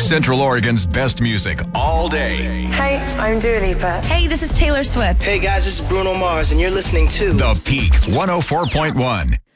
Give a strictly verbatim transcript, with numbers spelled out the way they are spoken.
Central Oregon's best music all day. Hey, I'm Dua Lipa. Hey, this is Taylor Swift. Hey guys, this is Bruno Mars, and you're listening to The Peak one oh four point one.